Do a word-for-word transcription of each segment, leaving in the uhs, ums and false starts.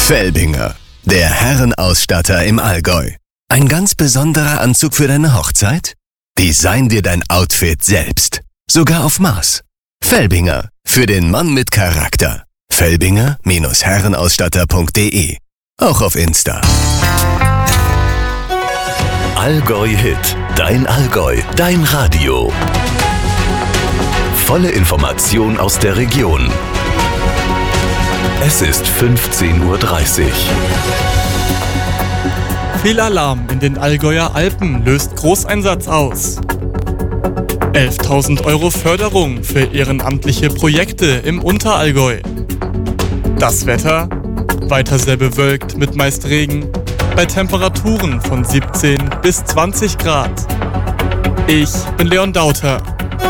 Felbinger, der Herrenausstatter im Allgäu. Ein ganz besonderer Anzug für deine Hochzeit? Design dir dein Outfit selbst. Sogar auf Maß. Felbinger, für den Mann mit Charakter. Felbinger Herrenausstatter punkt de. Auch auf Insta. Allgäu Hit. Dein Allgäu. Dein Radio. Volle Information aus der Region. Es ist fünfzehn Uhr dreißig. Viel Alarm in den Allgäuer Alpen löst Großeinsatz aus. elftausend Euro Förderung für ehrenamtliche Projekte im Unterallgäu. Das Wetter? Weiter sehr bewölkt mit meist Regen, bei Temperaturen von siebzehn bis zwanzig Grad. Ich bin Leon Dauter.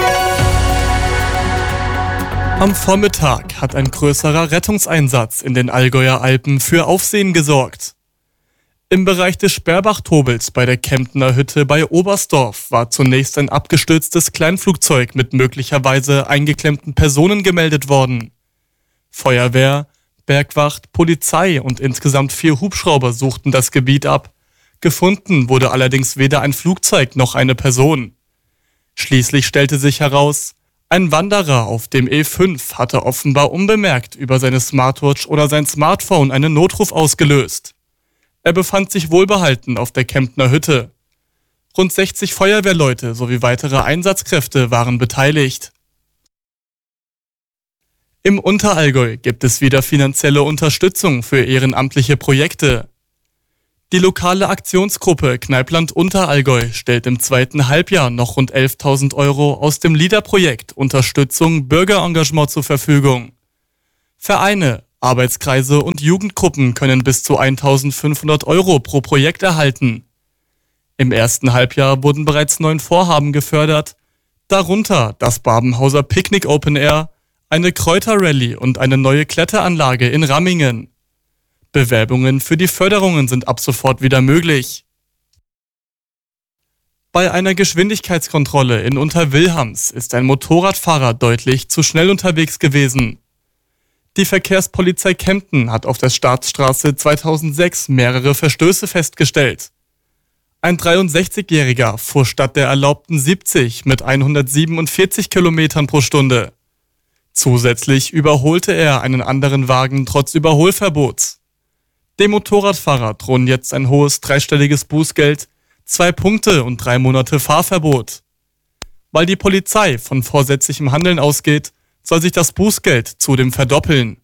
Am Vormittag hat ein größerer Rettungseinsatz in den Allgäuer Alpen für Aufsehen gesorgt. Im Bereich des Sperrbach-Tobels bei der Kemptner Hütte bei Oberstdorf war zunächst ein abgestürztes Kleinflugzeug mit möglicherweise eingeklemmten Personen gemeldet worden. Feuerwehr, Bergwacht, Polizei und insgesamt vier Hubschrauber suchten das Gebiet ab. Gefunden wurde allerdings weder ein Flugzeug noch eine Person. Schließlich stellte sich heraus, ein Wanderer auf dem E fünf hatte offenbar unbemerkt über seine Smartwatch oder sein Smartphone einen Notruf ausgelöst. Er befand sich wohlbehalten auf der Kemptner Hütte. Rund sechzig Feuerwehrleute sowie weitere Einsatzkräfte waren beteiligt. Im Unterallgäu gibt es wieder finanzielle Unterstützung für ehrenamtliche Projekte. Die lokale Aktionsgruppe Kneipland Unterallgäu stellt im zweiten Halbjahr noch rund elftausend Euro aus dem LEADER-Projekt Unterstützung Bürgerengagement zur Verfügung. Vereine, Arbeitskreise und Jugendgruppen können bis zu eintausendfünfhundert Euro pro Projekt erhalten. Im ersten Halbjahr wurden bereits neun Vorhaben gefördert, darunter das Babenhauser Picknick Open Air, eine Kräuterrallye und eine neue Kletteranlage in Rammingen. Bewerbungen für die Förderungen sind ab sofort wieder möglich. Bei einer Geschwindigkeitskontrolle in Unterwilhams ist ein Motorradfahrer deutlich zu schnell unterwegs gewesen. Die Verkehrspolizei Kempten hat auf der Staatsstraße zweitausendsechs mehrere Verstöße festgestellt. Ein dreiundsechzigjähriger fuhr statt der erlaubten siebzig mit hundertsiebenundvierzig Kilometern pro Stunde. Zusätzlich überholte er einen anderen Wagen trotz Überholverbots. Dem Motorradfahrer drohen jetzt ein hohes dreistelliges Bußgeld, zwei Punkte und drei Monate Fahrverbot. Weil die Polizei von vorsätzlichem Handeln ausgeht, soll sich das Bußgeld zudem verdoppeln.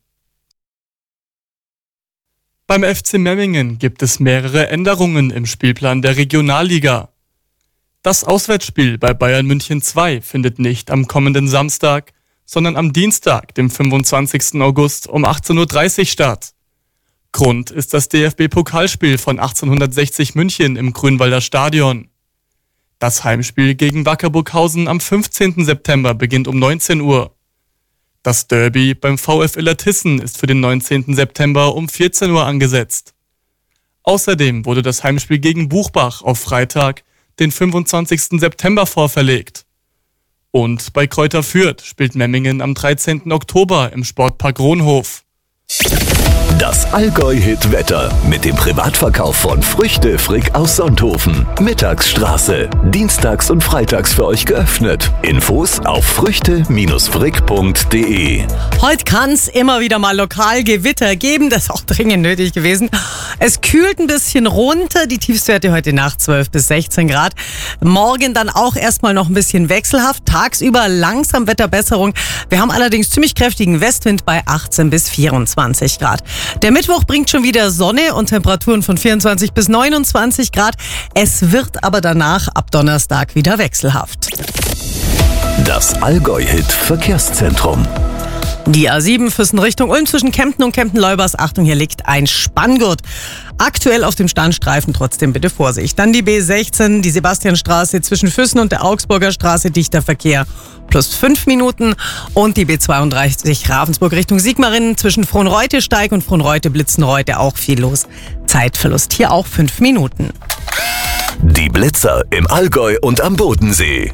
Beim F C Memmingen gibt es mehrere Änderungen im Spielplan der Regionalliga. Das Auswärtsspiel bei Bayern München zwei findet nicht am kommenden Samstag, sondern am Dienstag, dem fünfundzwanzigsten August um achtzehn Uhr dreißig statt. Grund ist das D F B-Pokalspiel von achtzehnhundertsechzig München im Grünwalder Stadion. Das Heimspiel gegen Wacker Burghausen am fünfzehnten September beginnt um neunzehn Uhr. Das Derby beim VfL Illertissen ist für den neunzehnten September um vierzehn Uhr angesetzt. Außerdem wurde das Heimspiel gegen Buchbach auf Freitag, den fünfundzwanzigsten September vorverlegt. Und bei Kräuter Fürth spielt Memmingen am dreizehnten Oktober im Sportpark Ronhof. Das Allgäu-Hit-Wetter mit dem Privatverkauf von Früchte Frick aus Sonthofen. Mittagsstraße. Dienstags und freitags für euch geöffnet. Infos auf früchte frick punkt de. Heute kann es immer wieder mal lokal Gewitter geben. Das ist auch dringend nötig gewesen. Es kühlt ein bisschen runter. Die Tiefstwerte heute Nacht zwölf bis sechzehn Grad. Morgen dann auch erstmal noch ein bisschen wechselhaft. Tagsüber langsam Wetterbesserung. Wir haben allerdings ziemlich kräftigen Westwind bei achtzehn bis vierundzwanzig Grad. Der Mittwoch bringt schon wieder Sonne und Temperaturen von vierundzwanzig bis neunundzwanzig Grad. Es wird aber danach ab Donnerstag wieder wechselhaft. Das Allgäu-Hit Verkehrszentrum. Die A sieben Füssen Richtung Ulm zwischen Kempten und Kempten-Leubers. Achtung, hier liegt ein Spanngurt. Aktuell auf dem Standstreifen, trotzdem bitte Vorsicht. Dann die B sechzehn, die Sebastianstraße zwischen Füssen und der Augsburger Straße, dichter Verkehr, plus fünf Minuten. Und die B zweiunddreißig Ravensburg Richtung Sigmaringen zwischen Frohnreute-Steig und Frohnreute-Blitzenreute, auch viel los. Zeitverlust hier auch fünf Minuten. Die Blitzer im Allgäu und am Bodensee.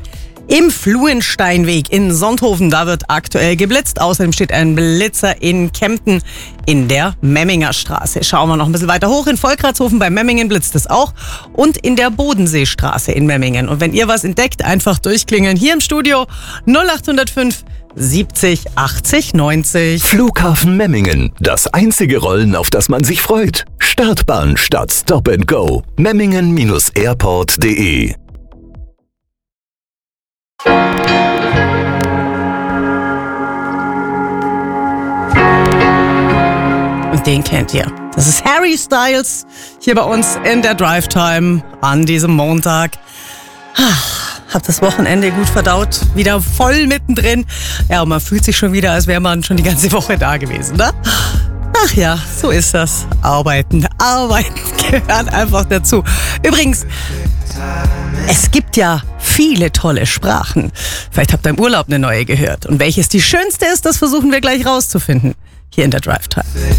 Im Fluensteinweg in Sonthofen, da wird aktuell geblitzt. Außerdem steht ein Blitzer in Kempten in der Memminger Straße. Schauen wir noch ein bisschen weiter hoch. In Volkratshofen bei Memmingen blitzt es auch. Und in der Bodenseestraße in Memmingen. Und wenn ihr was entdeckt, einfach durchklingeln. Hier im Studio null acht null fünf siebzig achtzig neunzig. Flughafen Memmingen. Das einzige Rollen, auf das man sich freut. Startbahn statt Stop and Go. Memmingen Airport punkt de. Und den kennt ihr. Das ist Harry Styles hier bei uns in der Drive Time an diesem Montag. Hab das Wochenende gut verdaut, wieder voll mittendrin. Ja, und man fühlt sich schon wieder, als wäre man schon die ganze Woche da gewesen, ne? Ach ja, so ist das. Arbeiten, arbeiten gehört einfach dazu. Übrigens, es gibt ja viele tolle Sprachen. Vielleicht habt ihr im Urlaub eine neue gehört. Und welches die schönste ist, das versuchen wir gleich rauszufinden. Hier in der Drive Time.